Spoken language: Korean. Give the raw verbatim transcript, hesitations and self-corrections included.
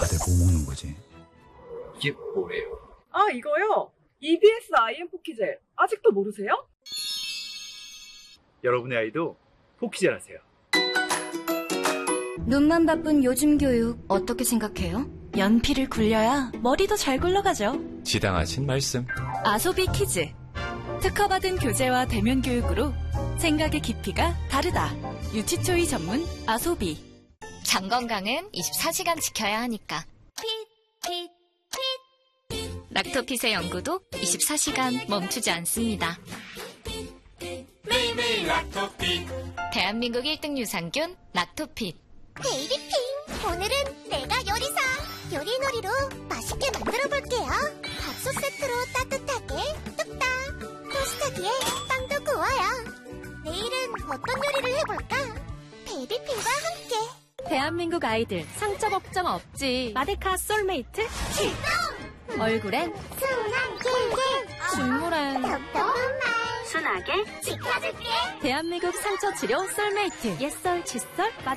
다들 뭐 먹는 거지? 이게 뭐래요? 아, 이거요? 이비에스 아이엠 포키젤. 아직도 모르세요? 여러분의 아이도 포키젤하세요. 눈만 바쁜 요즘 교육 어떻게 생각해요? 연필을 굴려야 머리도 잘 굴러가죠. 지당하신 말씀. 아소비 키즈. 특허받은 교재와 대면 교육으로 생각의 깊이가 다르다. 유치초이 전문 아소비. 장 건강은 이십사 시간 지켜야 하니까. 핏, 핏, 핏. 락토핏의 연구도 이십사 시간 멈추지 않습니다. 매일매일 락토핏. 대한민국 일 등 유산균 락토핏. 베이비핑, 오늘은 내가 요리사 요리놀이로 맛있게 만들어볼게요. 밥솥 세트로 따뜻하게 뚝딱, 토스터기에 빵도 구워요. 내일은 어떤 요리를 해볼까? 베이비핑과 함께. 대한민국 아이들 상처 걱정 없지. 마데카 솔메이트 출동! 얼굴엔 순한 게 중물엔 덕덕한 말 순하게 지켜줄게. 대한민국 상처 치료 솔메이트. 옛설 칫솔